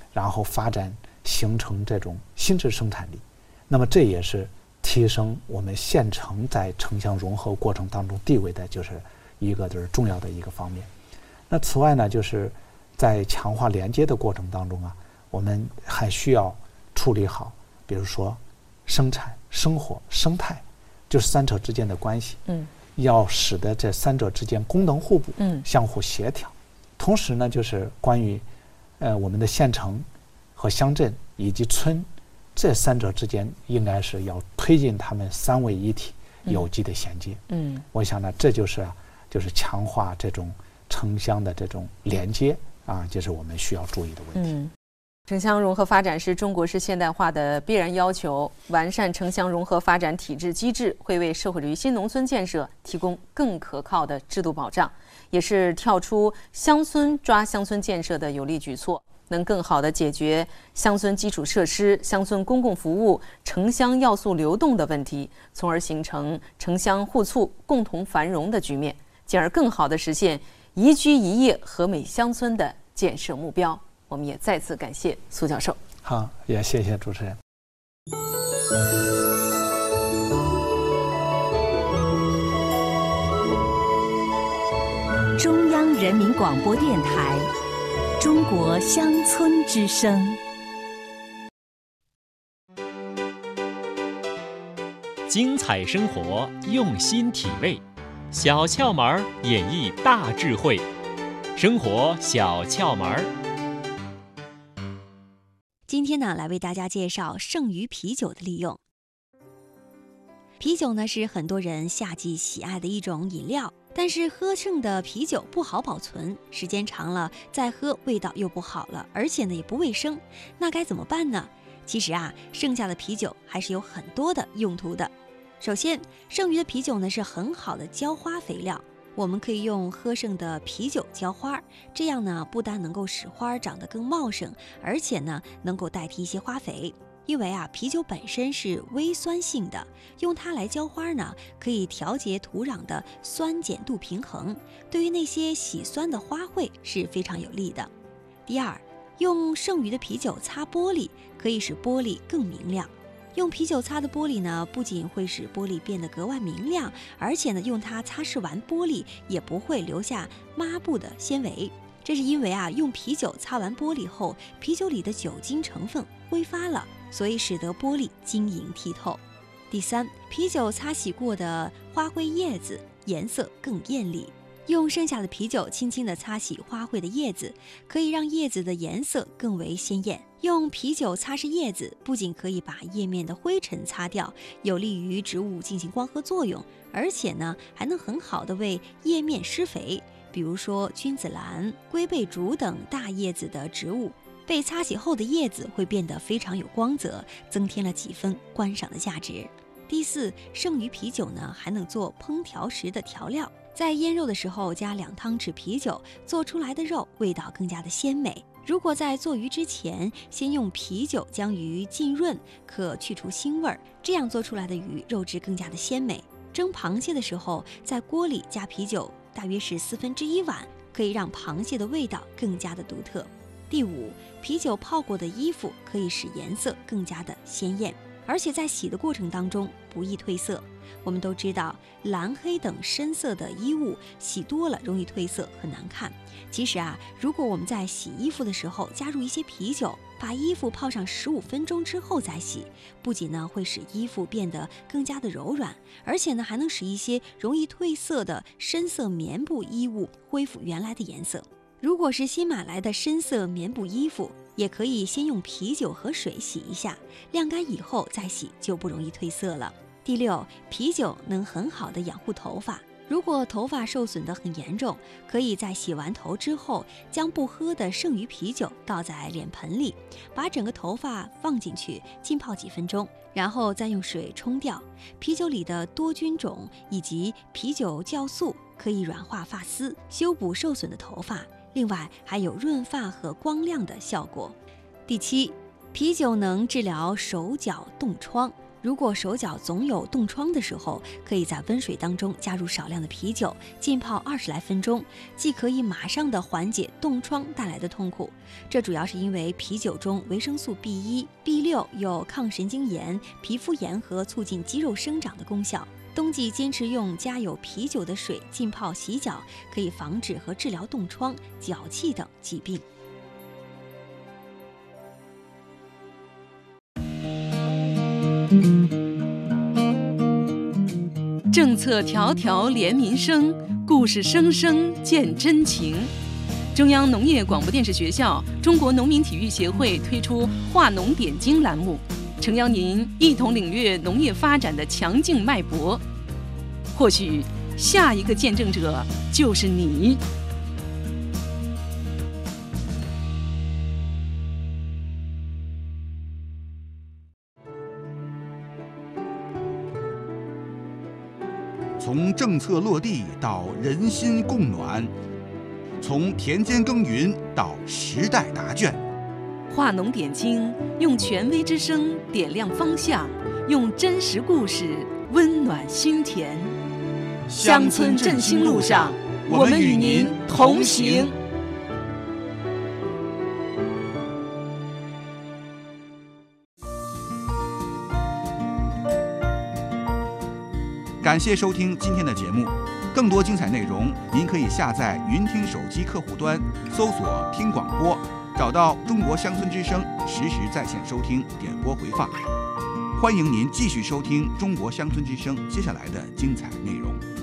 然后发展形成这种新质生产力。那么这也是提升我们县城在城乡融合过程当中地位的就是重要的一个方面。那此外呢，就是在强化连接的过程当中啊，我们还需要处理好，比如说生产、生活、生态，就是三者之间的关系。要使得这三者之间功能互补，相互协调。同时呢，就是关于我们的县城和乡镇以及村这三者之间，应该是要推进他们三位一体有机的衔接。我想呢，这就是强化这种城乡的这种连接啊，就是我们需要注意的问题。 城乡融合发展是中国式现代化的必然要求，完善城乡融合发展体制机制，会为社会主义新农村建设提供更可靠的制度保障，也是跳出乡村抓乡村建设的有力举措，能更好地解决乡村基础设施、乡村公共服务、城乡要素流动的问题，从而形成城乡互促、共同繁荣的局面，进而更好地实现宜居宜业和美乡村的建设目标。我们也再次感谢苏教授。 好，也谢谢主持人。 中央人民广播电台《中国乡村之声》。 精彩生活，用心体味，小窍门演绎大智慧，生活小窍门。 今天呢，来为大家介绍剩余啤酒的利用。啤酒呢是很多人夏季喜爱的一种饮料，但是喝剩的啤酒不好保存，时间长了再喝味道又不好了，而且呢也不卫生，那该怎么办呢？其实啊，剩下的啤酒还是有很多的用途的。首先，剩余的啤酒呢是很好的浇花肥料。我们可以用喝剩的啤酒浇花，这样呢不但能够使花长得更茂盛，而且呢能够代替一些花肥。因为啊，啤酒本身是微酸性的，用它来浇花呢，可以调节土壤的酸碱度平衡，对于那些喜酸的花卉是非常有利的。第二，用剩余的啤酒擦玻璃，可以使玻璃更明亮。用啤酒擦的玻璃呢，不仅会使玻璃变得格外明亮，而且呢，用它擦拭完玻璃也不会留下抹布的纤维。这是因为啊，用啤酒擦完玻璃后，啤酒里的酒精成分挥发了，所以使得玻璃晶莹剔透。第三，啤酒擦洗过的花卉叶子颜色更艳丽。用剩下的啤酒轻轻地擦洗花卉的叶子，可以让叶子的颜色更为鲜艳。用啤酒擦拭叶子，不仅可以把叶面的灰尘擦掉，有利于植物进行光合作用，而且呢，还能很好的为叶面施肥。比如说君子兰、龟背竹等大叶子的植物，被擦洗后的叶子会变得非常有光泽，增添了几分观赏的价值。第四，剩余啤酒呢，还能做烹调时的调料。在腌肉的时候加2汤匙啤酒，做出来的肉味道更加的鲜美。如果在做鱼之前先用啤酒将鱼浸润，可去除腥味，这样做出来的鱼肉质更加的鲜美。蒸螃蟹的时候，在锅里加啤酒，大约是1/4碗，可以让螃蟹的味道更加的独特。第五，啤酒泡过的衣服可以使颜色更加的鲜艳，而且在洗的过程当中不易褪色。我们都知道，蓝黑等深色的衣物洗多了容易褪色，很难看。其实啊，如果我们在洗衣服的时候加入一些啤酒，把衣服泡上15分钟之后再洗，不仅呢会使衣服变得更加的柔软，而且呢还能使一些容易褪色的深色棉布衣物恢复原来的颜色。如果是新买来的深色棉布衣服，也可以先用啤酒和水洗一下，晾干以后再洗就不容易褪色了。第六，啤酒能很好的养护头发。如果头发受损得很严重，可以在洗完头之后，将不喝的剩余啤酒倒在脸盆里，把整个头发放进去浸泡几分钟，然后再用水冲掉。啤酒里的多菌种以及啤酒酵素可以软化发丝，修补受损的头发，另外还有润发和光亮的效果。第七，啤酒能治疗手脚冻疮。 如果手脚总有冻疮的时候，可以在温水当中加入少量的啤酒，浸泡20来分钟，既可以马上的缓解冻疮带来的痛苦。这主要是因为啤酒中维生素 B1、B6 有抗神经炎、皮肤炎和促进肌肉生长的功效。冬季坚持用加有啤酒的水浸泡洗脚，可以防止和治疗冻疮、脚气等疾病。 政策条条连民生，故事声声见真情。中央农业广播电视学校、中国农民体育协会推出“化农点睛”栏目，诚邀您一同领略农业发展的强劲脉搏。或许下一个见证者就是你。 从政策落地到人心共暖，从田间耕耘到时代答卷， 化农点睛，用权威之声点亮方向，用真实故事温暖心田。乡村振兴路上，我们与您同行。 感谢收听今天的节目，更多精彩内容您可以下载云听手机客户端，搜索听广播，找到中国乡村之声，实时在线收听点播回放。欢迎您继续收听中国乡村之声接下来的精彩内容。